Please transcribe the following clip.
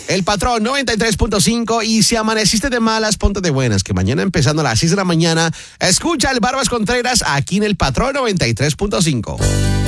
El Patrón 93.5 y si amaneciste de malas, ponte de buenas, que mañana empezando a las 6 de la mañana, escucha el Barbas Contreras aquí en El Patrón 93.5.